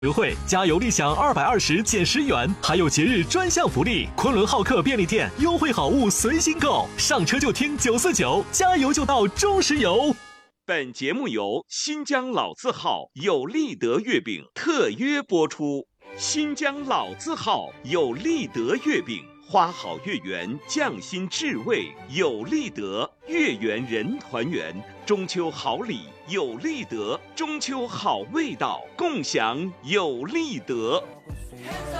优惠，加油立享220减10元，还有节日专项福利。昆仑浩克便利店优惠好物随心购，上车就听949，加油就到中石油。 本节目由新疆老字号有利德月饼特约播出。新疆老字号有利德月饼，花好月圆，匠心至味，有利德，月圆人团圆，中秋好礼有利德，中秋好味道，共享有利德。